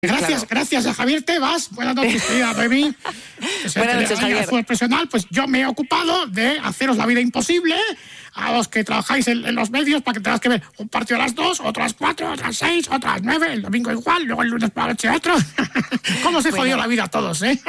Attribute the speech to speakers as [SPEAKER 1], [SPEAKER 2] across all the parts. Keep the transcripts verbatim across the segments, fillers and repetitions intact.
[SPEAKER 1] Gracias,
[SPEAKER 2] claro.
[SPEAKER 1] gracias a Javier Tebas. Buenas noches, querida Noemí.
[SPEAKER 2] Buenas noches, Javier.
[SPEAKER 1] Fútbol profesional, pues yo me he ocupado de haceros la vida imposible a los que trabajáis en, en los medios para que tengas que ver un partido a las dos, otro a las cuatro, otro a las seis, otro a las nueve, el domingo igual, luego el lunes por la noche otro. ¿Cómo se
[SPEAKER 2] Bueno.
[SPEAKER 1] jodió la vida a todos, eh?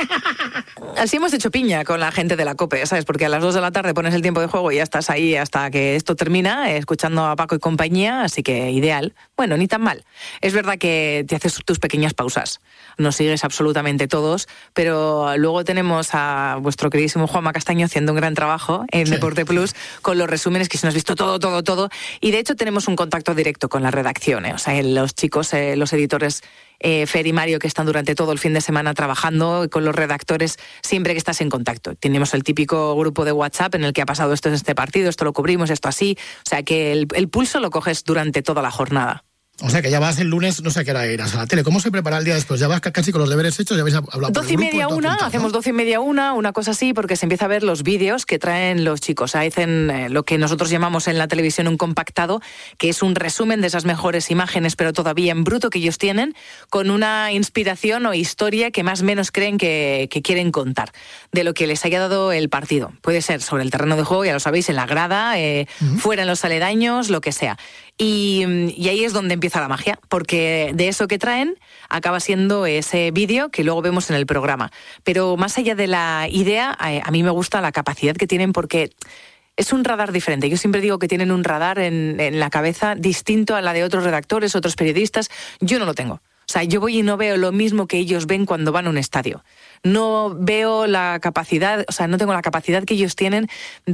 [SPEAKER 2] Así hemos hecho piña con la gente de la COPE, ¿sabes? Porque a las dos de la tarde pones el tiempo de juego y ya estás ahí hasta que esto termina, eh, escuchando a Paco y compañía, así que ideal. Bueno, ni tan mal. Es verdad que te haces tus pequeñas pausas. Nos sigues absolutamente todos, pero luego tenemos a vuestro queridísimo Juanma Castaño haciendo un gran trabajo en
[SPEAKER 1] Sí.
[SPEAKER 2] Deporte Plus con los resúmenes que se nos ha visto todo, todo, todo. Y de hecho tenemos un contacto directo con la redacción, ¿eh? O sea, los chicos, eh, los editores eh, Fer y Mario, que están durante todo el fin de semana trabajando, y con los redactores siempre que estás en contacto. Tenemos el típico grupo de WhatsApp en el que ha pasado esto en este partido, esto lo cubrimos, esto así. O sea, que el, el pulso lo coges durante toda la jornada.
[SPEAKER 1] O sea, que ya vas el lunes, no sé a qué hora irás a la tele. ¿Cómo se prepara el día después? ¿Ya vas casi con los deberes hechos? ¿Ya habéis hablado por
[SPEAKER 2] Doce
[SPEAKER 1] el
[SPEAKER 2] y
[SPEAKER 1] grupo
[SPEAKER 2] media
[SPEAKER 1] todo
[SPEAKER 2] una,
[SPEAKER 1] apuntado,
[SPEAKER 2] hacemos
[SPEAKER 1] ¿no?
[SPEAKER 2] doce y media una, una cosa así, porque se empieza a ver los vídeos que traen los chicos. Hacen eh, lo que nosotros llamamos en la televisión un compactado, que es un resumen de esas mejores imágenes, pero todavía en bruto que ellos tienen, con una inspiración o historia que más o menos creen que, que quieren contar, de lo que les haya dado el partido. Puede ser sobre el terreno de juego, ya lo sabéis, en la grada, eh, uh-huh. fuera en los aledaños, lo que sea. Y, y ahí es donde empieza la magia, porque de eso que traen acaba siendo ese vídeo que luego vemos en el programa. Pero más allá de la idea, a mí me gusta la capacidad que tienen, porque es un radar diferente. Yo siempre digo que tienen un radar en, en la cabeza distinto a la de otros redactores, otros periodistas. Yo no lo tengo. O sea, yo voy y no veo lo mismo que ellos ven cuando van a un estadio. No veo la capacidad, o sea, no tengo la capacidad que ellos tienen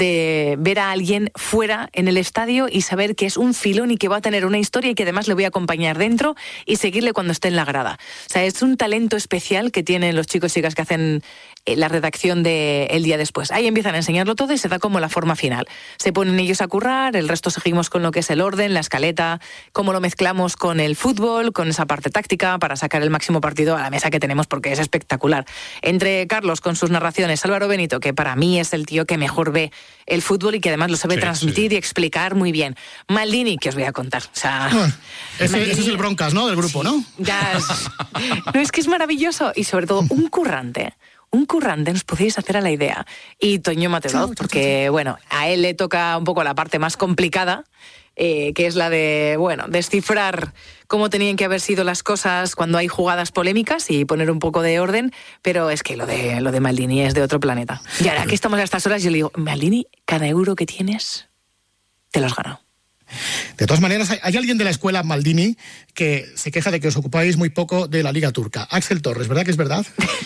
[SPEAKER 2] de ver a alguien fuera en el estadio y saber que es un filón y que va a tener una historia y que además le voy a acompañar dentro y seguirle cuando esté en la grada. O sea, es un talento especial que tienen los chicos y chicas que hacen la redacción de El Día Después. Ahí empiezan a enseñarlo todo y se da como la forma final. Se ponen ellos a currar, el resto seguimos con lo que es el orden, la escaleta, cómo lo mezclamos con el fútbol, con esa parte táctica para sacar el máximo partido a la mesa que tenemos, porque es espectacular. Entre Carlos con sus narraciones, Álvaro Benito, que para mí es el tío que mejor ve el fútbol y que además lo sabe sí, transmitir sí. y explicar muy bien. Maldini, que os voy a contar. O sea,
[SPEAKER 1] bueno, ese, Maldini, ese es el broncas, ¿no? Del grupo,
[SPEAKER 2] sí,
[SPEAKER 1] ¿no?
[SPEAKER 2] Ya es, no, es que es maravilloso y sobre todo un currante. Un currante, nos podéis hacer a la idea. Y Toño Mateus, porque, bueno, a él le toca un poco la parte más complicada, eh, que es la de, bueno, descifrar cómo tenían que haber sido las cosas cuando hay jugadas polémicas y poner un poco de orden, pero es que lo de, lo de Maldini es de otro planeta. Y ahora que estamos a estas horas, yo le digo, Maldini, cada euro que tienes, te lo has ganado.
[SPEAKER 1] De todas maneras, hay, hay alguien de la escuela Maldini que se queja de que os ocupáis muy poco de la Liga Turca. Axel Torres, ¿verdad que es verdad?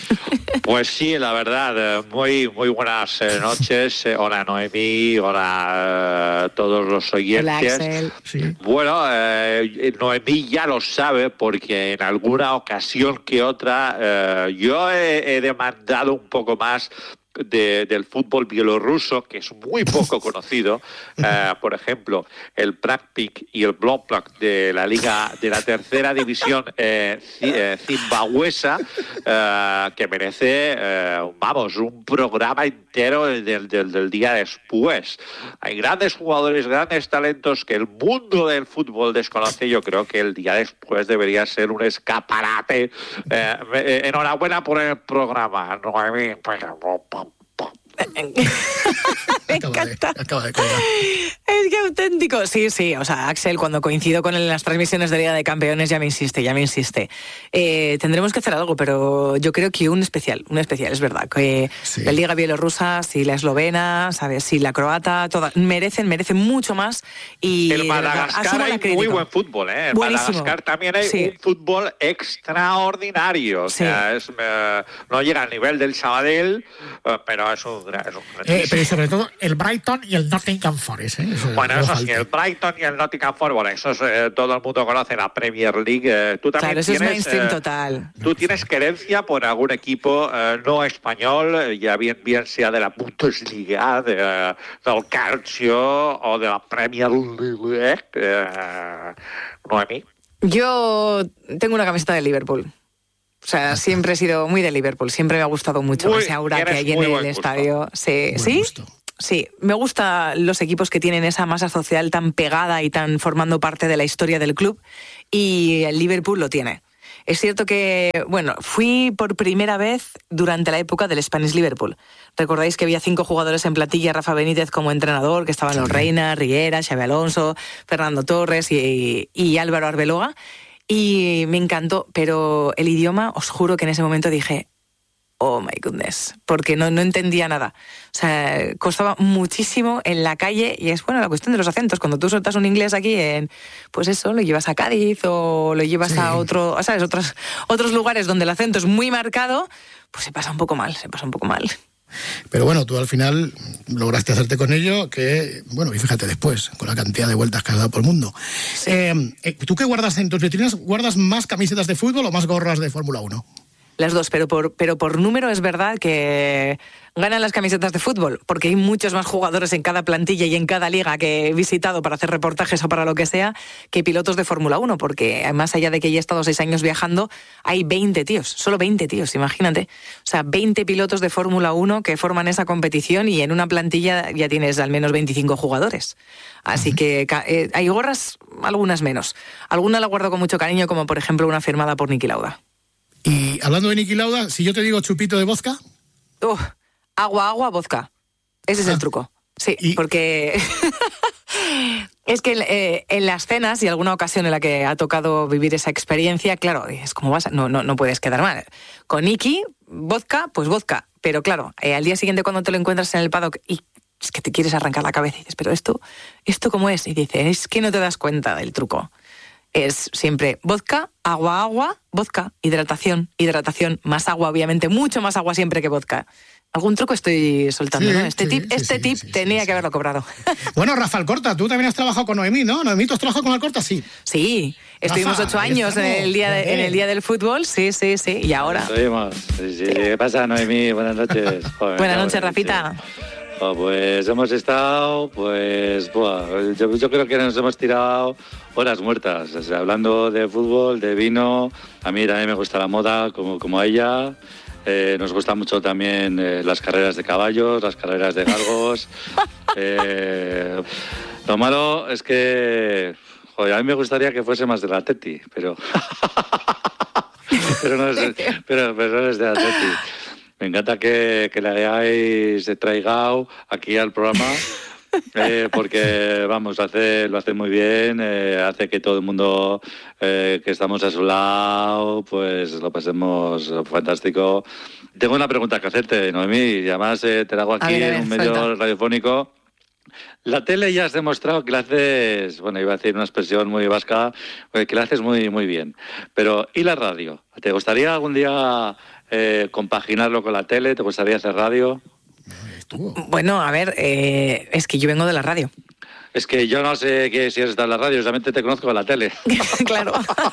[SPEAKER 3] Pues sí, la verdad. Muy muy buenas eh, noches. Eh, hola Noemí, hola eh, todos los oyentes.
[SPEAKER 2] Hola Axel.
[SPEAKER 1] Sí.
[SPEAKER 3] Bueno, eh, Noemí ya lo sabe porque en alguna ocasión que otra eh, yo he, he demandado un poco más De, del fútbol bielorruso, que es muy poco conocido. Uh, por ejemplo, el Prakpik y el Blomplak de la liga de la tercera división eh, eh, zimbabuesa, uh, que merece, uh, vamos, un programa entero del, del, del día después. Hay grandes jugadores, grandes talentos que el mundo del fútbol desconoce. Yo creo que el día después debería ser un escaparate. Eh, eh, enhorabuena por el programa, Noemí.
[SPEAKER 2] Me encanta. Acaba de, acaba de es que auténtico. Sí, sí. O sea, Axel, cuando coincido con él en las transmisiones de Liga de Campeones, ya me insiste, ya me insiste. Eh, tendremos que hacer algo, pero yo creo que un especial, un especial, es verdad. Que sí. La Liga Bielorrusa, si la eslovena, ¿sabes? Si la croata, todas merecen, merecen mucho más. Y
[SPEAKER 3] el Madagascar hay muy buen fútbol, ¿eh? En Madagascar también hay sí. un fútbol extraordinario. O sí. sea, es, eh, no llega al nivel del Sabadell, eh, pero es un
[SPEAKER 1] Eh, pero sobre todo el Brighton y el Nottingham Forest. ¿eh? Eso
[SPEAKER 3] bueno, eso sí, el Brighton y el Nottingham Forest, bueno, eso es, eh, todo el mundo conoce la Premier League. Eh, tú también
[SPEAKER 2] claro, eso
[SPEAKER 3] tienes,
[SPEAKER 2] es mainstream
[SPEAKER 3] eh,
[SPEAKER 2] total.
[SPEAKER 3] Tú tienes querencia por algún equipo eh, no español, eh, ya bien, bien sea de la Bundesliga, de, eh, del Calcio o de la Premier League. Eh, Noemí.
[SPEAKER 2] Yo tengo una camiseta de Liverpool. O sea, siempre he sido muy de Liverpool, siempre me ha gustado mucho muy, ese aura que hay en el estadio. Sí, ¿sí? Gusto. Sí, me gustan los equipos que tienen esa masa social tan pegada y tan formando parte de la historia del club, y el Liverpool lo tiene. Es cierto que, bueno, fui por primera vez durante la época del Spanish Liverpool. Recordáis que había cinco jugadores en plantilla, Rafa Benítez como entrenador, que estaban los Reina, Riera, Xabi Alonso, Fernando Torres y, y Álvaro Arbeloa. Y me encantó, pero el idioma, os juro que en ese momento dije, oh my goodness, porque no, no entendía nada. O sea, costaba muchísimo en la calle, y es bueno la cuestión de los acentos. Cuando tú sueltas un inglés aquí, en, pues eso, lo llevas a Cádiz o lo llevas sí. a otro, ¿sabes? Otros, otros lugares donde el acento es muy marcado, pues se pasa un poco mal, se pasa un poco mal.
[SPEAKER 1] Pero bueno, tú al final lograste hacerte con ello, que, bueno, y fíjate después, con la cantidad de vueltas que has dado por el mundo. Sí. Eh, ¿Tú qué guardas en tus vitrinas? ¿Guardas más camisetas de fútbol o más gorras de Fórmula uno?
[SPEAKER 2] Las dos, pero por, pero por número es verdad que ganan las camisetas de fútbol, porque hay muchos más jugadores en cada plantilla y en cada liga que he visitado para hacer reportajes o para lo que sea, que pilotos de Fórmula uno, porque más allá de que ya he estado seis años viajando, hay veinte tíos, solo veinte tíos, imagínate. O sea, veinte pilotos de Fórmula uno que forman esa competición, y en una plantilla ya tienes al menos veinticinco jugadores. Así uh-huh. que eh, hay gorras, algunas menos. Alguna la guardo con mucho cariño, como por ejemplo una firmada por Niki Lauda.
[SPEAKER 1] Y hablando de Niki Lauda, si yo te digo chupito de vodka...
[SPEAKER 2] Uh, agua, agua, vodka. Ese es ah. el truco. Sí, ¿Y? porque... es que eh, en las cenas, y alguna ocasión en la que ha tocado vivir esa experiencia, claro, es como vas, a, no, no, no puedes quedar mal. Con Niki, vodka, pues vodka. Pero claro, eh, al día siguiente cuando te lo encuentras en el paddock y es que te quieres arrancar la cabeza y dices, pero esto, ¿esto cómo es? Y dices, es que no te das cuenta del truco. Es siempre vodka, agua, agua, vodka, hidratación, hidratación, más agua, obviamente, mucho más agua siempre que vodka. Algún truco estoy soltando, sí, ¿no? Este sí, tip, sí, este sí, tip sí, tenía sí, que haberlo cobrado.
[SPEAKER 1] Bueno, Rafa Alcorta, tú también has trabajado con Noemí, ¿no? Noemí, ¿tú has trabajado con Alcorta? Sí.
[SPEAKER 2] Sí, estuvimos Rafa, ocho años en el, día de, en el día del fútbol, sí, sí, sí, y ahora...
[SPEAKER 4] Estuvimos, sí, sí. ¿Qué pasa, Noemí? Buenas noches.
[SPEAKER 2] Joder, Buenas noches, Rafita.
[SPEAKER 4] Oh, pues hemos estado, pues, buah, yo, yo creo que nos hemos tirado horas muertas, o sea, hablando de fútbol, de vino. A mí también me gusta la moda, como, como a ella. Eh, nos gustan mucho también eh, las carreras de caballos, las carreras de galgos. eh, lo malo es que, joder, a mí me gustaría que fuese más del Atleti, pero, pero, no es, pero, pero no es de Atleti. Me encanta que, que le hayáis traigado aquí al programa, eh, porque, vamos, hace, lo hace muy bien, eh, hace que todo el mundo eh, que estamos a su lado, pues lo pasemos fantástico. Tengo una pregunta que hacerte, Noemí, y además eh, te la hago aquí ver, en un medio suelta. radiofónico. La tele ya has demostrado que la haces, bueno, iba a decir una expresión muy vasca, que la haces muy, muy bien. Pero, ¿y la radio? ¿Te gustaría algún día eh, compaginarlo con la tele? ¿Te gustaría hacer radio?
[SPEAKER 2] Bueno, a ver, eh, es que yo vengo de la radio.
[SPEAKER 4] Es que yo no sé qué, si has estado en la radio, solamente te conozco de la tele.
[SPEAKER 2] Claro.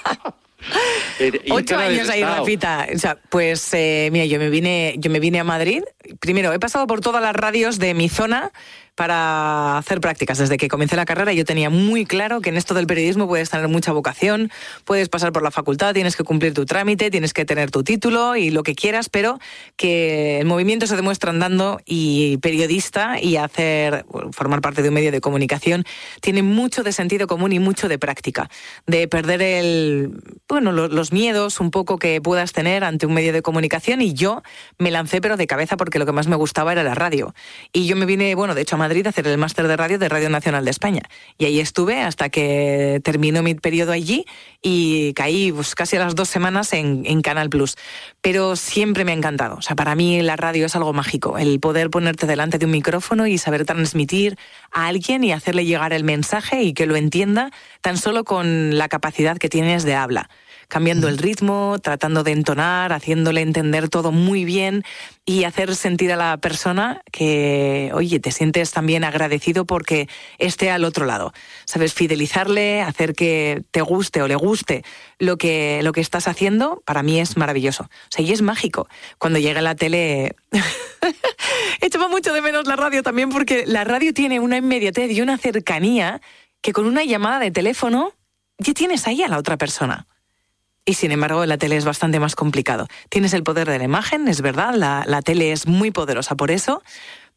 [SPEAKER 2] Ocho años ahí, Rafita. O sea, pues eh, mira, yo me vine, yo me vine a Madrid. Primero, he pasado por todas las radios de mi zona para hacer prácticas. Desde que comencé la carrera yo tenía muy claro que en esto del periodismo puedes tener mucha vocación, puedes pasar por la facultad, tienes que cumplir tu trámite, tienes que tener tu título y lo que quieras, pero que el movimiento se demuestra andando, y periodista y hacer, formar parte de un medio de comunicación tiene mucho de sentido común y mucho de práctica, de perder el, bueno, los, los miedos un poco que puedas tener ante un medio de comunicación, y yo me lancé pero de cabeza porque lo que más me gustaba era la radio. Y yo me vine, bueno, de hecho a Madrid a hacer el máster de radio de Radio Nacional de España. Y ahí estuve hasta que terminó mi periodo allí y caí pues, casi a las dos semanas en, en Canal Plus. Pero siempre me ha encantado. O sea, para mí la radio es algo mágico. El poder ponerte delante de un micrófono y saber transmitir a alguien y hacerle llegar el mensaje y que lo entienda tan solo con la capacidad que tienes de habla. Cambiando el ritmo, tratando de entonar, haciéndole entender todo muy bien y hacer sentir a la persona que, oye, te sientes también agradecido porque esté al otro lado. Sabes, fidelizarle, hacer que te guste o le guste lo que, lo que estás haciendo, para mí es maravilloso. O sea, y es mágico. Cuando llega la tele... Echaba mucho de menos la radio también porque la radio tiene una inmediatez y una cercanía que con una llamada de teléfono ya tienes ahí a la otra persona. Y sin embargo, la tele es bastante más complicado. Tienes el poder de la imagen, es verdad, la, la tele es muy poderosa por eso,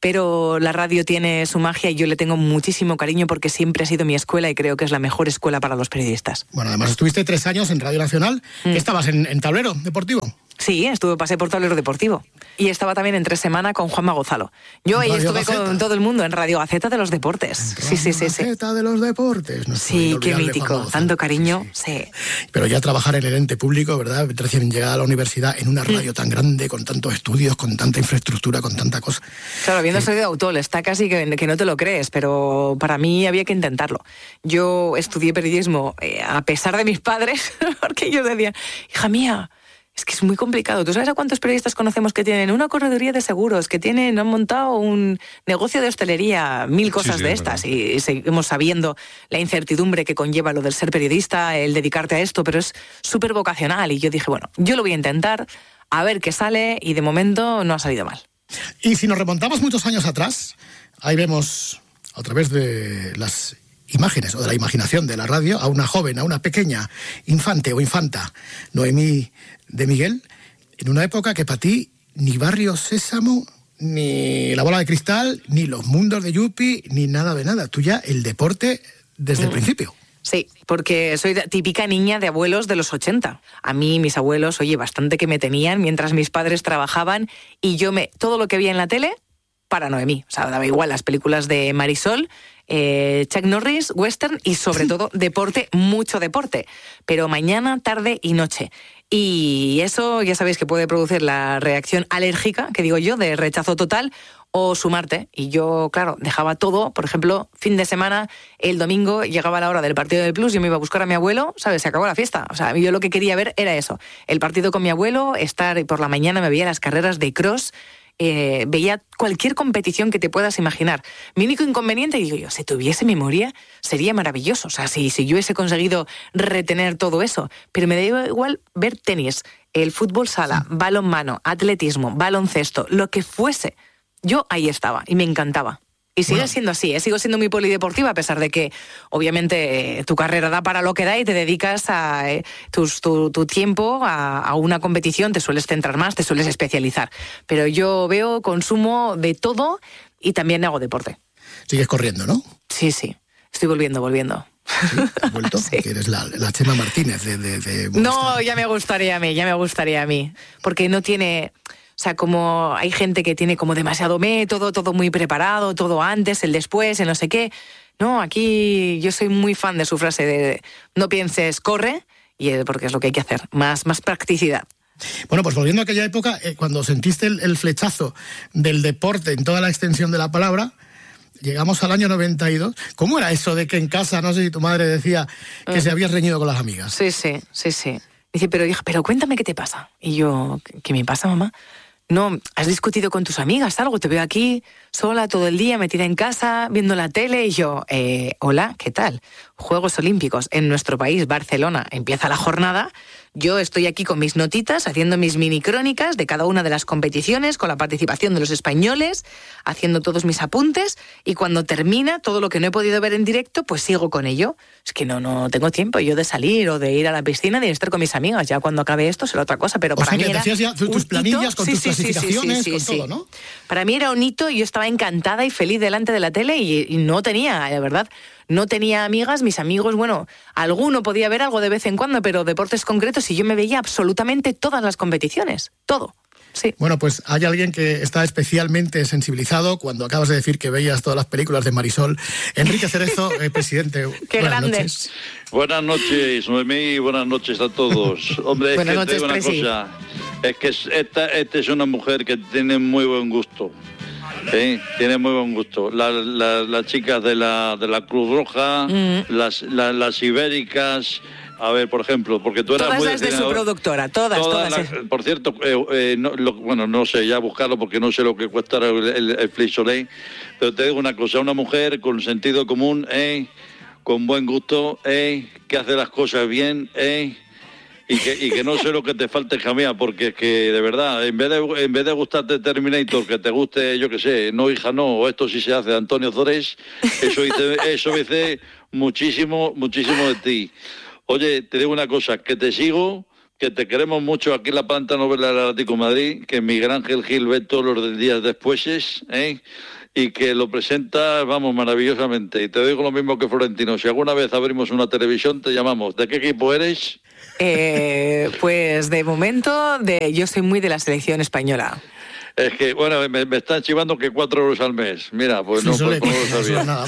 [SPEAKER 2] pero la radio tiene su magia y yo le tengo muchísimo cariño porque siempre ha sido mi escuela y creo que es la mejor escuela para los periodistas.
[SPEAKER 1] Bueno, además estuviste tres años en Radio Nacional. Mm. ¿Estabas en, en Tablero Deportivo?
[SPEAKER 2] Sí, estuve, pasé por Tablero Deportivo. Y estaba también en Tres Semana con Juanma Gonzalo. Yo ahí estuve Gaceta. Con todo el mundo en Radio Gaceta de los Deportes. Sí, sí, sí, sí.
[SPEAKER 1] Gaceta de los Deportes. No
[SPEAKER 2] sí, qué mítico. Tanto cariño, sí, sí.
[SPEAKER 1] sí. Pero ya trabajar en el ente público, ¿verdad? Recién llegada a la universidad, en una radio mm. tan grande, con tantos estudios, con tanta infraestructura, con tanta cosa.
[SPEAKER 2] Claro, habiendo
[SPEAKER 1] sí.
[SPEAKER 2] salido de Autol, está casi que, que no te lo crees, pero para mí había que intentarlo. Yo estudié periodismo eh, a pesar de mis padres, porque ellos decían, hija mía, es que es muy complicado. ¿Tú sabes a cuántos periodistas conocemos que tienen una correduría de seguros, que tienen, han montado un negocio de hostelería, mil cosas sí, sí, de estas? Y, y seguimos sabiendo la incertidumbre que conlleva lo del ser periodista, el dedicarte a esto, pero es súper vocacional. Y yo dije, bueno, yo lo voy a intentar, a ver qué sale, y de momento no ha salido mal.
[SPEAKER 1] Y si nos remontamos muchos años atrás, ahí vemos, a través de las imágenes o de la imaginación de la radio, a una joven, a una pequeña infante o infanta, Noemí de Miguel, en una época que para ti ni Barrio Sésamo, ni La Bola de Cristal, ni Los Mundos de Yupi, ni nada de nada. Tú ya el deporte desde mm. el principio.
[SPEAKER 2] Sí, porque soy típica niña de abuelos de los ochenta. A mí, mis abuelos, oye, bastante que me tenían mientras mis padres trabajaban y yo me... todo lo que veía en la tele, para Noemí. O sea, daba igual las películas de Marisol, eh, Chuck Norris, western y sobre todo deporte, mucho deporte. Pero mañana, tarde y noche. Y eso ya sabéis que puede producir la reacción alérgica, que digo yo, de rechazo total, o sumarte. Y yo, claro, dejaba todo, por ejemplo, fin de semana, el domingo, llegaba la hora del partido del Plus, yo me iba a buscar a mi abuelo, ¿sabes? Se acabó la fiesta. O sea, yo lo que quería ver era eso, el partido con mi abuelo, estar por la mañana, me veía las carreras de cross, eh, veía cualquier competición que te puedas imaginar. Mi único inconveniente, digo yo, si tuviese memoria, sería maravilloso. O sea, si, si yo hubiese conseguido retener todo eso. Pero me da igual ver tenis, el fútbol sala, balonmano, atletismo, baloncesto, lo que fuese. Yo ahí estaba y me encantaba. Y sigue bueno. siendo así, ¿eh? Sigo siendo muy polideportiva a pesar de que obviamente eh, tu carrera da para lo que da y te dedicas a eh, tus, tu, tu tiempo a, a una competición, te sueles centrar más, te sueles especializar. Pero yo veo, consumo de todo y también hago deporte.
[SPEAKER 1] Sigues corriendo, ¿no?
[SPEAKER 2] Sí, sí, estoy volviendo, volviendo.
[SPEAKER 1] ¿Sí? ¿Has vuelto? Sí. Que eres la, la Chema Martínez de, de, de
[SPEAKER 2] No, ya me gustaría a mí, ya me gustaría a mí. Porque no tiene... O sea, como hay gente que tiene como demasiado método, todo muy preparado, todo antes, el después, el no sé qué. No, aquí yo soy muy fan de su frase de no pienses, corre, y porque es lo que hay que hacer, más, más practicidad.
[SPEAKER 1] Bueno, pues volviendo a aquella época, eh, cuando sentiste el, el flechazo del deporte en toda la extensión de la palabra, llegamos al año noventa y dos. ¿Cómo era eso de que en casa, no sé si tu madre decía que uh. se habías reñido con las amigas?
[SPEAKER 2] Sí, sí, sí, sí. Dice, pero hija, pero cuéntame qué te pasa. Y yo, ¿qué me pasa, mamá? No, ¿has discutido con tus amigas algo? Te veo aquí sola todo el día, metida en casa, viendo la tele, y yo, eh, hola, ¿qué tal? Juegos Olímpicos en nuestro país, Barcelona, empieza la jornada. Yo estoy aquí con mis notitas, haciendo mis mini crónicas de cada una de las competiciones, con la participación de los españoles, haciendo todos mis apuntes, y cuando termina todo lo que no he podido ver en directo, pues sigo con ello. Es que no, no tengo tiempo yo de salir o de ir a la piscina ni de estar con mis amigas. Ya cuando acabe esto será otra cosa, pero
[SPEAKER 1] o
[SPEAKER 2] para
[SPEAKER 1] sea,
[SPEAKER 2] mí
[SPEAKER 1] que
[SPEAKER 2] era
[SPEAKER 1] decías ya tus planillas con
[SPEAKER 2] sí,
[SPEAKER 1] tus
[SPEAKER 2] sí,
[SPEAKER 1] clasificaciones,
[SPEAKER 2] sí, sí, sí,
[SPEAKER 1] con
[SPEAKER 2] sí,
[SPEAKER 1] todo,
[SPEAKER 2] sí.
[SPEAKER 1] ¿no?
[SPEAKER 2] Para mí era un hito y yo estaba encantada y feliz delante de la tele y, y no tenía, la verdad, no tenía amigas, mis amigos, bueno, alguno podía ver algo de vez en cuando, pero deportes concretos y yo me veía absolutamente todas las competiciones, todo. Sí.
[SPEAKER 1] Bueno, pues hay alguien que está especialmente sensibilizado cuando acabas de decir que veías todas las películas de Marisol. Enrique Cerezo, eh, presidente.
[SPEAKER 2] Qué
[SPEAKER 1] buenas
[SPEAKER 2] grande.
[SPEAKER 1] Noches.
[SPEAKER 4] Buenas noches, Noemí, buenas noches a todos. Hombre,
[SPEAKER 2] buenas
[SPEAKER 4] es que
[SPEAKER 2] noches,
[SPEAKER 4] te digo una
[SPEAKER 2] Presi.
[SPEAKER 4] cosa, es que esta, esta es una mujer que tiene muy buen gusto. Sí, tiene muy buen gusto. La, la, las chicas de la, de la Cruz Roja, mm. las, la, las ibéricas... A ver, por ejemplo, porque tú eras
[SPEAKER 2] todas
[SPEAKER 4] muy
[SPEAKER 2] las de su productora, todas, todas.
[SPEAKER 4] todas la, por cierto, eh, eh, no, lo, bueno, no sé, ya buscarlo porque no sé lo que cuesta el, el, el Flix Soleil, pero te digo una cosa, una mujer con sentido común, eh, con buen gusto, eh, que hace las cosas bien, eh, y que, y que no sé lo que te falte, hija mía, porque es que, de verdad, en vez de, en vez de gustarte Terminator, que te guste, yo qué sé, no, hija, no, o esto sí se hace de Antonio Zores, eso dice, eso dice muchísimo, muchísimo de ti. Oye, te digo una cosa, que te sigo, que te queremos mucho aquí en la planta novela del Atlético de Madrid, que Miguel Ángel Gil ve todos los días después, ¿eh? Y que lo presenta, vamos, maravillosamente. Y te digo lo mismo que Florentino, si alguna vez abrimos una televisión te llamamos. ¿De qué equipo eres?
[SPEAKER 2] Eh, pues de momento, de yo soy muy de la selección española.
[SPEAKER 4] Es que, bueno, me, me están chivando que cuatro euros al mes. Mira, pues no, pues, no lo sabía.
[SPEAKER 1] Nada,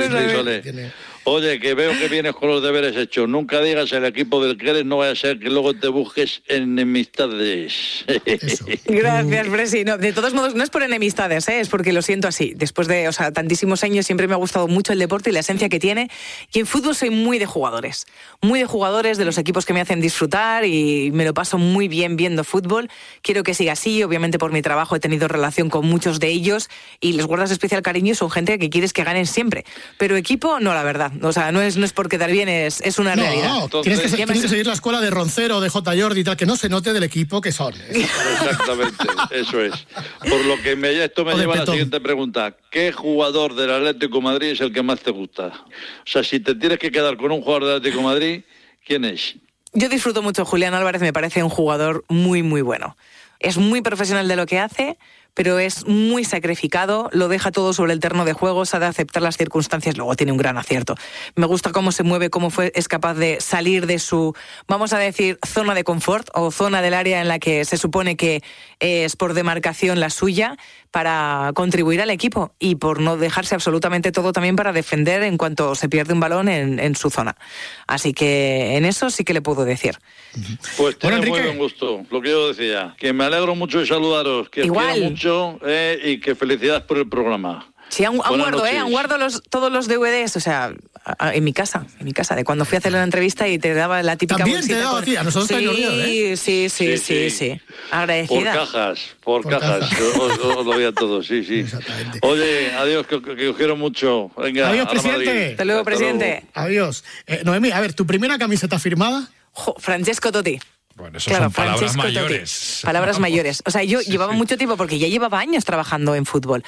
[SPEAKER 4] Oye, que veo que vienes con los deberes hechos. Nunca digas el equipo del que eres, no vaya a ser que luego te busques enemistades.
[SPEAKER 1] Eso.
[SPEAKER 2] Gracias, Presi. No, de todos modos, no es por enemistades, ¿eh? Es porque lo siento así. Después de, o sea, tantísimos años siempre me ha gustado mucho el deporte y la esencia que tiene. Y en fútbol soy muy de jugadores. Muy de jugadores, de los equipos que me hacen disfrutar y me lo paso muy bien viendo fútbol. Quiero que siga así. Obviamente por mi trabajo he tenido relación con muchos de ellos y les guardas especial cariño. Son gente que quieres que ganen siempre. Pero equipo, no, la verdad. O sea, no es, no es por quedar bien, es, es una
[SPEAKER 1] no,
[SPEAKER 2] realidad.
[SPEAKER 1] No,
[SPEAKER 4] Entonces,
[SPEAKER 1] tienes, que, tienes que seguir la escuela de Roncero, de J. Jordi y tal, que no se note del equipo que son.
[SPEAKER 4] Exactamente, eso es. Por lo que me, esto me lleva a la siguiente pregunta. ¿Qué jugador del Atlético de Madrid es el que más te gusta? O sea, si te tienes que quedar con un jugador del Atlético de Madrid, ¿quién es?
[SPEAKER 2] Yo disfruto mucho. Julián Álvarez me parece un jugador muy, muy bueno. Es muy profesional de lo que hace, pero es muy sacrificado, lo deja todo sobre el terreno de juego, sabe aceptar las circunstancias, luego tiene un gran acierto. Me gusta cómo se mueve, cómo fue, es capaz de salir de su, vamos a decir, zona de confort o zona del área en la que se supone que es por demarcación la suya, para contribuir al equipo y por no dejarse absolutamente todo también para defender en cuanto se pierde un balón en, en su zona. Así que en eso sí que le puedo decir.
[SPEAKER 4] Pues tiene
[SPEAKER 1] Bueno,
[SPEAKER 4] muy
[SPEAKER 1] Enrique.
[SPEAKER 4] buen gusto, lo que yo decía. Que me alegro mucho de saludaros, que os
[SPEAKER 2] Igual.
[SPEAKER 4] quiero mucho eh, y que felicidades por el programa.
[SPEAKER 2] Sí, aún, aún
[SPEAKER 4] Buenas
[SPEAKER 2] guardo, ¿eh?
[SPEAKER 4] noches.
[SPEAKER 2] Aún guardo los, todos los D V Ds, o sea, a- a- en mi casa, en mi casa, de cuando fui a hacer la entrevista y te daba la típica
[SPEAKER 1] También te
[SPEAKER 2] bolsita
[SPEAKER 1] daba
[SPEAKER 2] con-
[SPEAKER 1] a ti, a nosotros
[SPEAKER 2] sí,
[SPEAKER 1] también nos dio, ¿eh?
[SPEAKER 2] sí, sí, sí,
[SPEAKER 4] Sí,
[SPEAKER 2] sí,
[SPEAKER 4] sí.
[SPEAKER 2] sí.
[SPEAKER 4] Por
[SPEAKER 2] Agradecida.
[SPEAKER 4] cajas, por,
[SPEAKER 1] Por
[SPEAKER 4] cajas.
[SPEAKER 1] cajas.
[SPEAKER 4] Os, os- os lo voy a todos, sí, sí.
[SPEAKER 1] Exactamente.
[SPEAKER 4] Oye, adiós, que, que os quiero mucho. Venga,
[SPEAKER 1] Adiós,
[SPEAKER 4] a la
[SPEAKER 1] presidente.
[SPEAKER 4] Madrid.
[SPEAKER 2] Hasta luego, presidente.
[SPEAKER 4] luego.
[SPEAKER 1] Adiós. Eh, Noemí, a ver, ¿tu primera camiseta firmada?
[SPEAKER 2] Jo, Francesco Totti.
[SPEAKER 5] Bueno, eso
[SPEAKER 2] Claro,
[SPEAKER 5] son palabras
[SPEAKER 2] Francesco
[SPEAKER 5] mayores.
[SPEAKER 2] Totti. Palabras
[SPEAKER 5] Vamos.
[SPEAKER 2] mayores. O sea, yo
[SPEAKER 5] Sí,
[SPEAKER 2] llevaba
[SPEAKER 5] sí.
[SPEAKER 2] mucho tiempo, porque ya llevaba años trabajando en fútbol,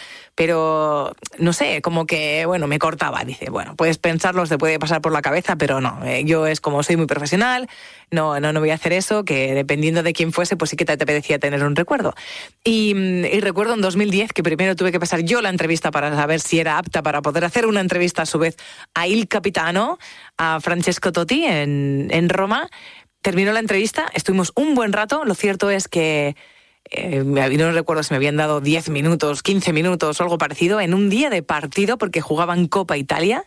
[SPEAKER 2] pero no sé, como que, bueno, me cortaba. Dice, bueno, puedes pensarlo, se puede pasar por la cabeza, pero no. eh, yo es como soy muy profesional, no, no, no voy a hacer eso, que dependiendo de quién fuese, pues sí que te apetecía tener un recuerdo. Y, mm, y recuerdo en dos mil diez que primero tuve que pasar yo la entrevista para saber si era apta para poder hacer una entrevista a su vez a Il Capitano, a Francesco Totti en, en Roma. Terminó la entrevista, estuvimos un buen rato, lo cierto es que eh, no recuerdo si me habían dado diez minutos, quince minutos o algo parecido, en un día de partido porque jugaban Copa Italia.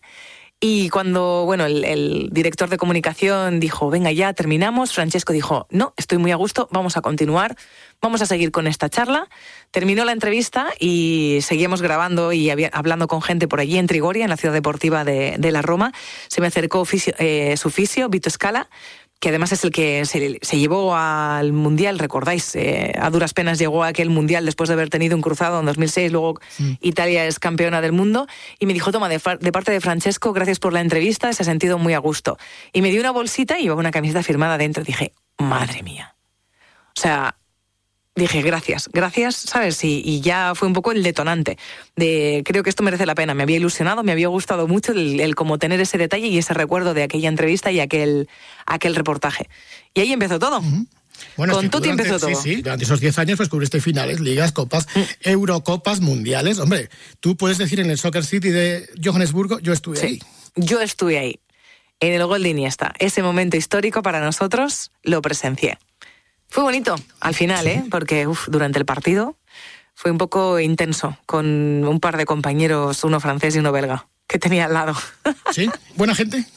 [SPEAKER 2] Y cuando, bueno, el, el director de comunicación dijo, venga ya, terminamos, Francesco dijo, no, estoy muy a gusto, vamos a continuar, vamos a seguir con esta charla. Terminó la entrevista y seguíamos grabando y había, hablando con gente por allí en Trigoria, en la ciudad deportiva de, de la Roma. Se me acercó fisio, eh, su fisio, Vito Scala, que además es el que se, se llevó al Mundial, recordáis, eh, a duras penas llegó a aquel Mundial después de haber tenido un cruzado en dos mil seis, luego sí. Italia es campeona del mundo, y me dijo, toma, de, de parte de Francesco, gracias por la entrevista, se ha sentido muy a gusto. Y me dio una bolsita y llevaba una camiseta firmada dentro, y dije, madre mía. O sea, dije, gracias, gracias, ¿sabes? Y, y ya fue un poco el detonante de, creo que esto merece la pena, me había ilusionado, me había gustado mucho el, el como tener ese detalle y ese recuerdo de aquella entrevista y aquel, aquel reportaje. Y ahí empezó todo.
[SPEAKER 1] Uh-huh. Bueno,
[SPEAKER 2] Con Totti empezó todo.
[SPEAKER 1] Sí, sí, durante esos diez años pues cubriste finales, ligas, copas, mm. Eurocopas, mundiales. Hombre, tú puedes decir en el Soccer City de Johannesburgo, yo estuve
[SPEAKER 2] sí,
[SPEAKER 1] ahí.
[SPEAKER 2] Yo estuve ahí, en el gol de Iniesta. Ese momento histórico para nosotros lo presencié. Fue bonito, al final, ¿eh? Porque uf, durante el partido fue un poco intenso, con un par de compañeros, uno francés y uno belga, que tenía al lado.
[SPEAKER 1] ¿Sí? ¿Buena gente?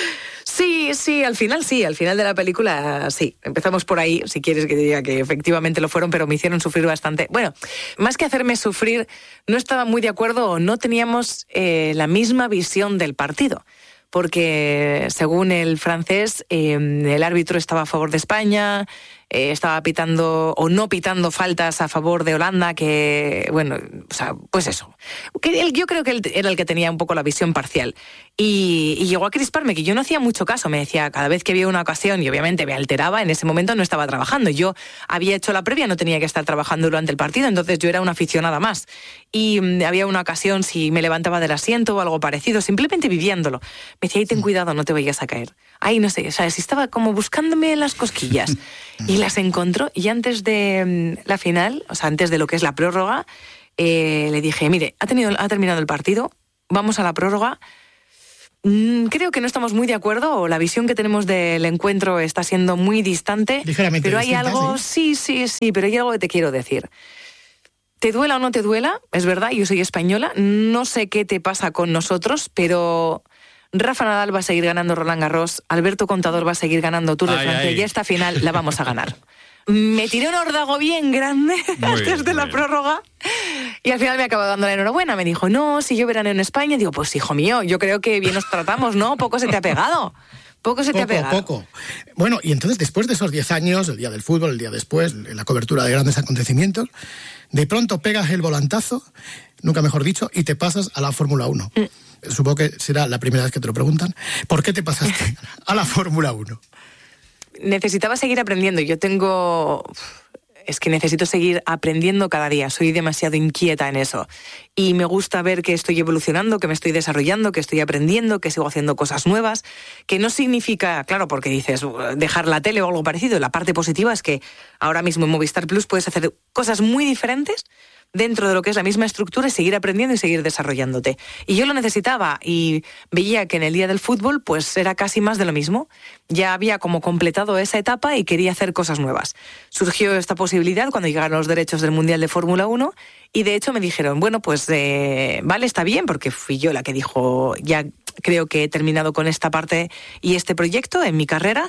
[SPEAKER 2] Sí, sí, al final sí, al final de la película sí. Empezamos por ahí, si quieres que diga que efectivamente lo fueron, pero me hicieron sufrir bastante. Bueno, más que hacerme sufrir, no estaba muy de acuerdo o no teníamos eh, la misma visión del partido. Porque según el francés, eh, el árbitro estaba a favor de España, eh, estaba pitando o no pitando faltas a favor de Holanda, que, bueno, o sea, pues eso. Que él, yo creo que él era el que tenía un poco la visión parcial. Y, y llegó a crisparme, que yo no hacía mucho caso. Me decía, cada vez que había una ocasión, y obviamente me alteraba, en ese momento no estaba trabajando. Yo había hecho la previa, no tenía que estar trabajando durante el partido, entonces yo era una aficionada más. Y um, había una ocasión, si me levantaba del asiento o algo parecido, simplemente viviéndolo. Me decía, ahí ten cuidado, no te vayas a caer. Ay, no sé, o sea, si estaba como buscándome las cosquillas. Y las encontró, y antes de la final, o sea, antes de lo que es la prórroga, eh, le dije, mire, ha, tenido, ha terminado el partido, vamos a la prórroga. Mm, creo que no estamos muy de acuerdo, o la visión que tenemos del encuentro está siendo muy distante.
[SPEAKER 1] Ligeramente
[SPEAKER 2] pero hay
[SPEAKER 1] distinta,
[SPEAKER 2] algo,
[SPEAKER 1] ¿sí?
[SPEAKER 2] sí, sí, sí, pero hay algo que te quiero decir. Te duela o no te duela, es verdad, yo soy española, no sé qué te pasa con nosotros, pero Rafa Nadal va a seguir ganando Roland Garros, Alberto Contador va a seguir ganando Tour de
[SPEAKER 4] Ay,
[SPEAKER 2] Francia
[SPEAKER 4] ay.
[SPEAKER 2] y esta final la vamos a ganar. Me tiré un ordago bien grande
[SPEAKER 4] Muy
[SPEAKER 2] antes
[SPEAKER 4] bien,
[SPEAKER 2] de la
[SPEAKER 4] muy bien.
[SPEAKER 2] prórroga y al final me acabó dando la enhorabuena. Me dijo, no, si yo veraneo en España. Digo, pues hijo mío, yo creo que bien nos tratamos, ¿no? Poco se te ha pegado. Poco se te ha
[SPEAKER 1] Poco,
[SPEAKER 2] pegado.
[SPEAKER 1] poco. Bueno, y entonces después de esos diez años, el día del fútbol, el día después, en la cobertura de grandes acontecimientos, de pronto pegas el volantazo, nunca mejor dicho, y te pasas a la Fórmula uno. Mm. Supongo que será la primera vez que te lo preguntan. ¿Por qué te pasaste a la Fórmula uno?
[SPEAKER 2] Necesitaba seguir aprendiendo. Yo tengo... Es que necesito seguir aprendiendo cada día. Soy demasiado inquieta en eso. Y me gusta ver que estoy evolucionando, que me estoy desarrollando, que estoy aprendiendo, que sigo haciendo cosas nuevas. Que no significa, claro, porque dices dejar la tele o algo parecido. La parte positiva es que ahora mismo en Movistar Plus puedes hacer cosas muy diferentes dentro de lo que es la misma estructura y seguir aprendiendo y seguir desarrollándote. Y yo lo necesitaba y veía que en el día del fútbol pues era casi más de lo mismo. Ya había como completado esa etapa y quería hacer cosas nuevas. Surgió esta posibilidad cuando llegaron los derechos del Mundial de Fórmula uno y de hecho me dijeron, bueno, pues eh, vale, está bien, porque fui yo la que dijo, ya creo que he terminado con esta parte y este proyecto en mi carrera.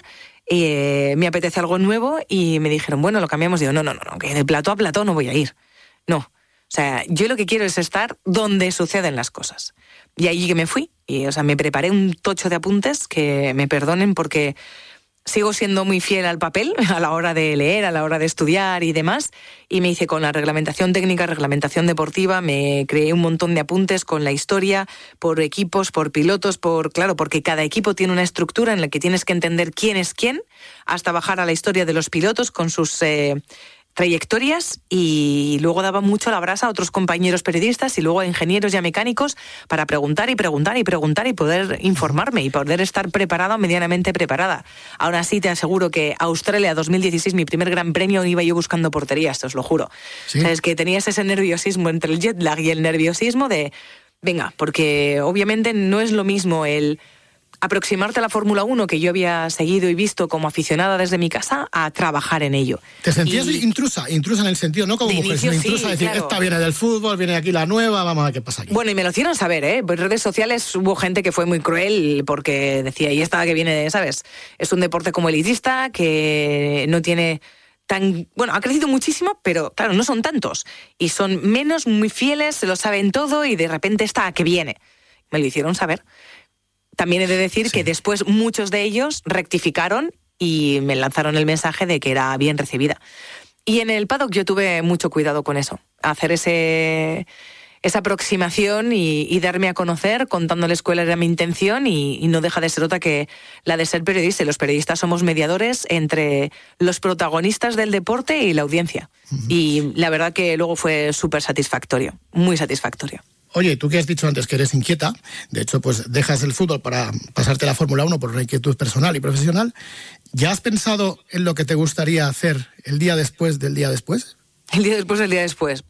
[SPEAKER 2] Eh, me apetece algo nuevo y me dijeron, bueno, lo cambiamos. Digo, no, no, no, que de plató a plató no voy a ir. No, o sea, yo lo que quiero es estar donde suceden las cosas. Y allí que me fui, y o sea, me preparé un tocho de apuntes que me perdonen porque sigo siendo muy fiel al papel a la hora de leer, a la hora de estudiar y demás, y me hice con la reglamentación técnica, reglamentación deportiva, me creé un montón de apuntes con la historia, por equipos, por pilotos, por claro, porque cada equipo tiene una estructura en la que tienes que entender quién es quién, hasta bajar a la historia de los pilotos con sus... Eh, trayectorias y luego daba mucho la brasa a otros compañeros periodistas y luego a ingenieros y a mecánicos para preguntar y preguntar y preguntar y poder informarme y poder estar preparada o medianamente preparada. Aún así te aseguro que Australia dos mil dieciséis, mi primer gran premio, iba yo buscando porterías, te os lo juro. ¿Sí? O sea, es que tenías ese nerviosismo entre el jet lag y el nerviosismo de, venga, porque obviamente no es lo mismo el aproximarte a la Fórmula uno, que yo había seguido y visto como aficionada desde mi casa, a trabajar en ello.
[SPEAKER 1] ¿Te sentías
[SPEAKER 2] y...
[SPEAKER 1] intrusa? Intrusa en el sentido, no como
[SPEAKER 2] de
[SPEAKER 1] mujer,
[SPEAKER 2] inicio,
[SPEAKER 1] sino intrusa,
[SPEAKER 2] sí,
[SPEAKER 1] decir,
[SPEAKER 2] claro.
[SPEAKER 1] Esta viene del fútbol, viene aquí la nueva, vamos a ver qué pasa aquí.
[SPEAKER 2] Bueno, y me lo hicieron saber, ¿eh? En redes sociales hubo gente que fue muy cruel porque decía, y esta que viene de, ¿sabes? Es un deporte como elitista, que no tiene... tan bueno, ha crecido muchísimo, pero claro, no son tantos. Y son menos, muy fieles, se lo saben todo y de repente está que viene. Me lo hicieron saber. También he de decir sí. que después muchos de ellos rectificaron y me lanzaron el mensaje de que era bien recibida. Y en el paddock yo tuve mucho cuidado con eso, hacer ese, esa aproximación y, y darme a conocer contándoles cuál era mi intención y, y no deja de ser otra que la de ser periodista. Y los periodistas somos mediadores entre los protagonistas del deporte y la audiencia. Uh-huh. Y la verdad que luego fue súper satisfactorio, muy satisfactorio.
[SPEAKER 1] Oye, tú que has dicho antes que eres inquieta, de hecho, pues dejas el fútbol para pasarte a la Fórmula uno por una inquietud personal y profesional. ¿Ya has pensado en lo que te gustaría hacer el día después del día después?
[SPEAKER 2] El día después del día después.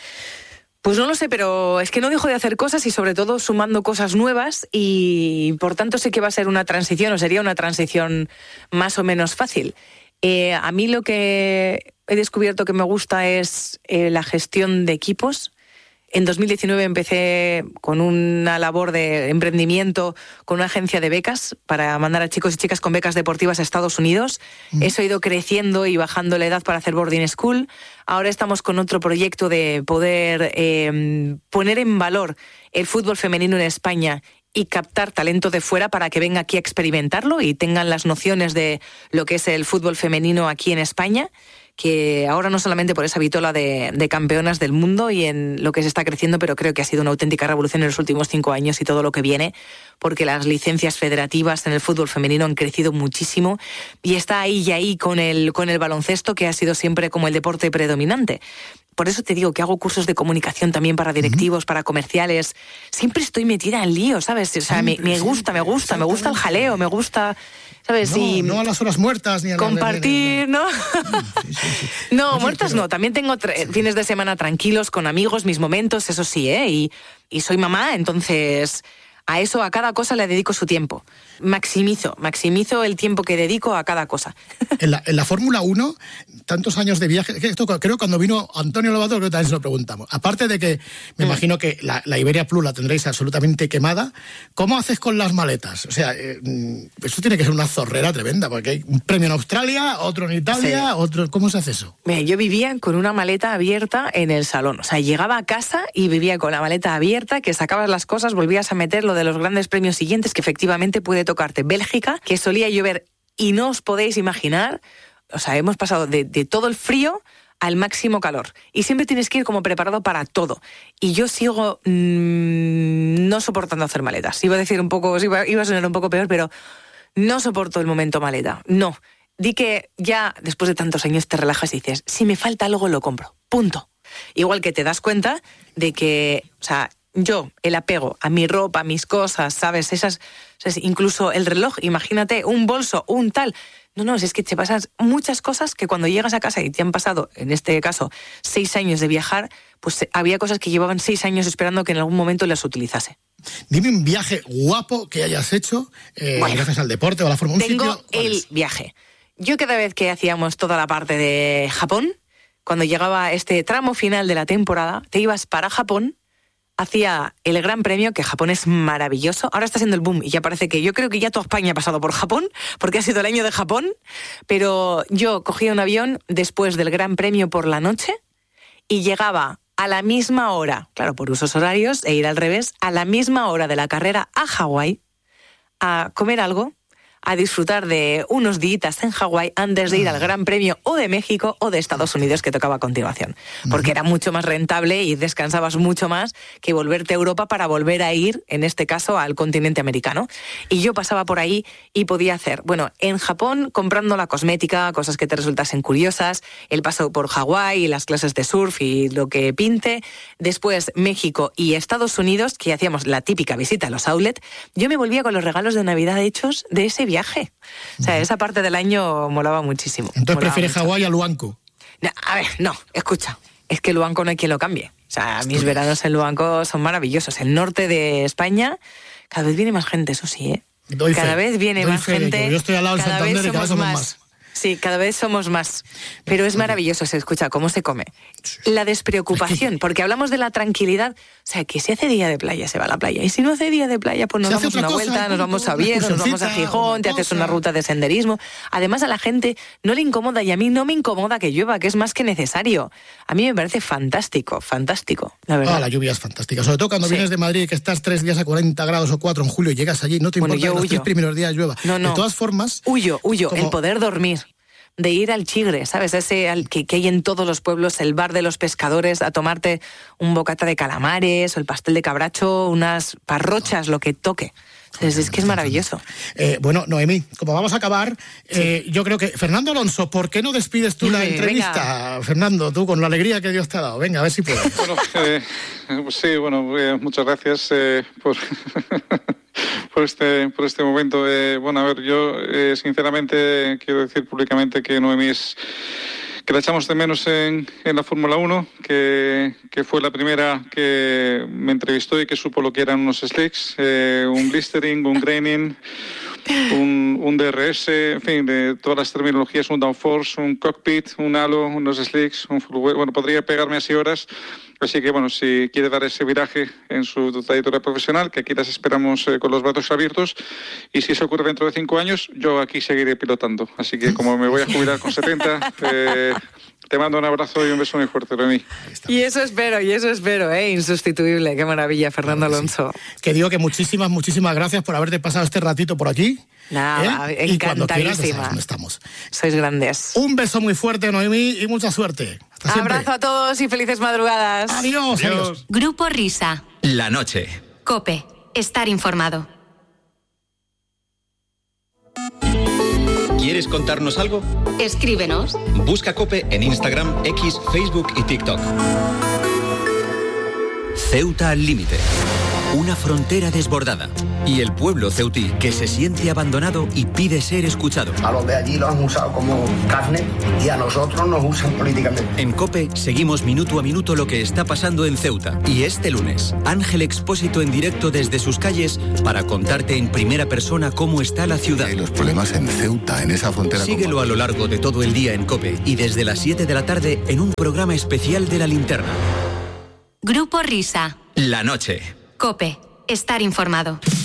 [SPEAKER 2] Pues no lo sé, pero es que no dejo de hacer cosas y sobre todo sumando cosas nuevas y por tanto sé que va a ser una transición o sería una transición más o menos fácil. Eh, a mí lo que he descubierto que me gusta es eh, la gestión de equipos. En dos mil diecinueve empecé con una labor de emprendimiento con una agencia de becas para mandar a chicos y chicas con becas deportivas a Estados Unidos. Mm. Eso ha ido creciendo y bajando la edad para hacer boarding school. Ahora estamos con otro proyecto de poder eh, poner en valor el fútbol femenino en España y captar talento de fuera para que venga aquí a experimentarlo y tengan las nociones de lo que es el fútbol femenino aquí en España, que ahora no solamente por esa vitola de, de campeonas del mundo y en lo que se está creciendo, pero creo que ha sido una auténtica revolución en los últimos cinco años y todo lo que viene, porque las licencias federativas en el fútbol femenino han crecido muchísimo y está ahí y ahí con el, con el baloncesto, que ha sido siempre como el deporte predominante. Por eso te digo que hago cursos de comunicación también para directivos, uh-huh. para comerciales. Siempre estoy metida en lío, ¿sabes? O sea, me, me gusta, me gusta, me gusta el jaleo, me gusta, ¿sabes?
[SPEAKER 1] No,
[SPEAKER 2] y
[SPEAKER 1] no a las horas muertas ni a la...
[SPEAKER 2] compartir, ¿no?
[SPEAKER 1] Sí, sí, sí.
[SPEAKER 2] No,
[SPEAKER 1] Oye,
[SPEAKER 2] muertas
[SPEAKER 1] pero...
[SPEAKER 2] no. También tengo tre- sí. fines de semana tranquilos con amigos, mis momentos, eso sí, ¿eh? Y, y soy mamá, entonces... A eso, a cada cosa le dedico su tiempo. Maximizo, maximizo el tiempo que dedico a cada cosa.
[SPEAKER 1] En la, en la Fórmula uno, tantos años de viaje, que esto creo que cuando vino Antonio Lobato, creo que también se lo preguntamos. Aparte de que me mm. imagino que la, la Iberia Plus la tendréis absolutamente quemada, ¿cómo haces con las maletas? O sea, eh, eso tiene que ser una zorrera tremenda, porque hay un premio en Australia, otro en Italia, sí. otro... ¿Cómo se hace eso?
[SPEAKER 2] Mira, yo vivía con una maleta abierta en el salón. O sea, llegaba a casa y vivía con la maleta abierta, que sacabas las cosas, volvías a meterlo de los grandes premios siguientes, que efectivamente puede tocarte Bélgica, que solía llover y no os podéis imaginar, o sea, hemos pasado de, de todo el frío al máximo calor y siempre tienes que ir como preparado para todo. Y yo sigo mmm, no soportando hacer maletas. Iba a decir un poco, iba, iba a sonar un poco peor, pero no soporto el momento maleta, no. Di que ya después de tantos años te relajas y dices, si me falta algo lo compro, punto. Igual que te das cuenta de que, o sea, yo, el apego a mi ropa, a mis cosas, ¿sabes? Esas, ¿sabes? Incluso el reloj, imagínate, un bolso, un tal. No, no, es que te pasan muchas cosas que cuando llegas a casa y te han pasado, en este caso, seis años de viajar, pues había cosas que llevaban seis años esperando que en algún momento las utilizase.
[SPEAKER 1] Dime un viaje guapo que hayas hecho, eh, bueno, gracias al deporte o a la Fórmula uno.
[SPEAKER 2] Tengo
[SPEAKER 1] sitio,
[SPEAKER 2] el
[SPEAKER 1] es?
[SPEAKER 2] viaje. Yo cada vez que hacíamos toda la parte de Japón, cuando llegaba este tramo final de la temporada, te ibas para Japón, hacía el Gran Premio, que Japón es maravilloso. Ahora está siendo el boom y ya parece que yo creo que ya toda España ha pasado por Japón, porque ha sido el año de Japón, pero yo cogía un avión después del Gran Premio por la noche y llegaba a la misma hora, claro, por usos horarios, e ir al revés, a la misma hora de la carrera a Hawái, a comer algo, a disfrutar de unos días en Hawái antes de ir al Gran Premio o de México o de Estados Unidos, que tocaba a continuación. Porque era mucho más rentable y descansabas mucho más que volverte a Europa para volver a ir, en este caso, al continente americano. Y yo pasaba por ahí y podía hacer, bueno, en Japón comprando la cosmética, cosas que te resultasen curiosas, el paso por Hawái, las clases de surf y lo que pinte. Después México y Estados Unidos, que hacíamos la típica visita a los outlets. Yo me volvía con los regalos de Navidad hechos de ese viaje. viaje. O sea, esa parte del año molaba muchísimo.
[SPEAKER 1] Entonces
[SPEAKER 2] molaba
[SPEAKER 1] prefieres Hawái a Luanco.
[SPEAKER 2] No, a ver, no, escucha. Es que Luanco no hay quien lo cambie. O sea, Esto mis es. veranos en Luanco son maravillosos. El norte de España, cada vez viene más gente, eso sí, ¿eh?
[SPEAKER 1] Doy
[SPEAKER 2] cada
[SPEAKER 1] fe,
[SPEAKER 2] vez viene más
[SPEAKER 1] fe
[SPEAKER 2] gente.
[SPEAKER 1] Yo estoy al lado del Santander y cada vez somos más. más.
[SPEAKER 2] Sí, cada vez somos más. Pero es maravilloso, se escucha cómo se come. La despreocupación, porque hablamos de la tranquilidad. O sea, que si hace día de playa, se va a la playa. Y si no hace día de playa, pues nos damos una cosa, vuelta, nos vamos a Oviedo, nos vamos a Gijón, te haces una ruta de senderismo. Además, a la gente no le incomoda, y a mí no me incomoda que llueva, que es más que necesario. A mí me parece fantástico, fantástico, la verdad.
[SPEAKER 1] Ah, la lluvia es fantástica. Sobre todo cuando sí. vienes de Madrid, que estás tres días a cuarenta grados o cuatro en julio y llegas allí, no te importa bueno, que los tres primeros días llueva.
[SPEAKER 2] No, no.
[SPEAKER 1] De todas formas...
[SPEAKER 2] Huyo, huyo,
[SPEAKER 1] como...
[SPEAKER 2] el poder dormir. De ir al Chigre, ¿sabes? Ese al que, que hay en todos los pueblos, el bar de los pescadores, a tomarte un bocata de calamares, o el pastel de cabracho, unas parrochas, lo que toque. Es, es que es maravilloso.
[SPEAKER 1] Eh, bueno, Noemí, como vamos a acabar, sí. eh, yo creo que... Fernando Alonso, ¿por qué no despides tú sí, la entrevista? Venga. Fernando, tú, con la alegría que Dios te ha dado. Venga, a ver si puedes.
[SPEAKER 5] Bueno, eh, sí, bueno, eh, muchas gracias eh, por... por este por este momento. Eh, bueno, a ver, yo eh, sinceramente quiero decir públicamente que Noemí es... que la echamos de menos en, en la Fórmula uno, que, que fue la primera que me entrevistó y que supo lo que eran unos slicks, eh, un blistering, un graining, un, un D R S, en fin, de todas las terminologías, un downforce, un cockpit, un halo, unos slicks, un full weight. Bueno, podría pegarme así horas. Así que, bueno, si quiere dar ese viraje en su trayectoria profesional, que aquí las esperamos eh, con los brazos abiertos, y si eso ocurre dentro de cinco años, yo aquí seguiré pilotando. Así que, como me voy a jubilar con setenta, eh, Te mando un abrazo y un beso muy fuerte, Noemí.
[SPEAKER 2] Y eso espero, y eso espero, ¿eh? Insustituible. Qué maravilla, Fernando
[SPEAKER 1] Claro que
[SPEAKER 2] Alonso.
[SPEAKER 1] Sí. Que digo que muchísimas, muchísimas gracias por haberte pasado este ratito por aquí.
[SPEAKER 2] Nada,
[SPEAKER 1] ¿eh? Y cuando quieras, ya sabes
[SPEAKER 2] encantadísima.
[SPEAKER 1] dónde estamos.
[SPEAKER 2] Sois grandes.
[SPEAKER 1] Un beso muy fuerte, Noemí, y mucha suerte. Hasta siempre.
[SPEAKER 2] Abrazo a todos y felices madrugadas.
[SPEAKER 1] Adiós, adiós. adiós.
[SPEAKER 6] Grupo Risa.
[SPEAKER 7] La noche.
[SPEAKER 6] COPE. Estar informado.
[SPEAKER 7] ¿Quieres contarnos algo?
[SPEAKER 6] Escríbenos.
[SPEAKER 7] Busca COPE en Instagram, X, Facebook y TikTok. Ceuta al límite. Una frontera desbordada. Y el pueblo ceutí que se siente abandonado y pide ser escuchado.
[SPEAKER 8] A los de allí los han usado como carne y a nosotros nos usan políticamente.
[SPEAKER 7] En COPE seguimos minuto a minuto lo que está pasando en Ceuta. Y este lunes, Ángel Expósito en directo desde sus calles para contarte en primera persona cómo está la ciudad.
[SPEAKER 9] Hay los problemas en Ceuta, en esa frontera.
[SPEAKER 7] Síguelo a lo largo de todo el día en COPE y desde las siete de la tarde en un programa especial de La Linterna.
[SPEAKER 6] Grupo Risa.
[SPEAKER 7] La noche.
[SPEAKER 6] COPE. Estar informado.